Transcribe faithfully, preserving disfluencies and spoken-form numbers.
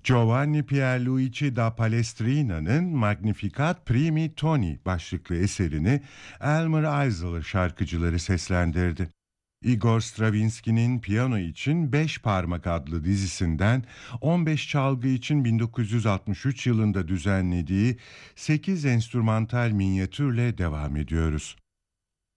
Giovanni Pierluigi da Palestrina'nın Magnificat Primi Toni başlıklı eserini Elmer Isler şarkıcıları seslendirdi. Igor Stravinsky'nin piyano için Beş Parmak adlı dizisinden on beş çalgı için bin dokuz yüz altmış üç yılında düzenlediği sekiz enstrümantal minyatürle devam ediyoruz.